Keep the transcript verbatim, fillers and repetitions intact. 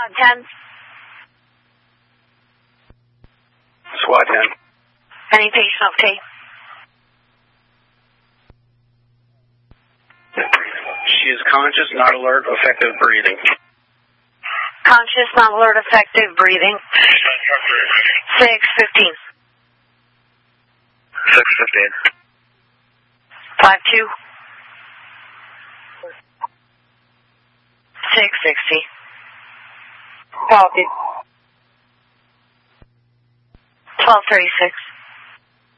SWAT ten. SWAT ten. Any patient okay? She is conscious, not alert, effective breathing. Conscious, not alert, effective breathing. six fifteen. six fifteen. five two. six sixty. Copy. twelve thirty-six.